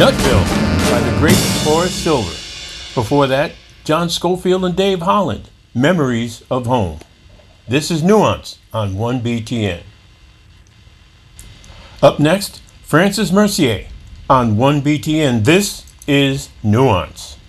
Nutville by the great Horace Silver. Before that, John Scofield and Dave Holland, Memories of Home. This is Nuance on 1BTN. Up next, Francis Mercier on 1BTN. This is Nuance.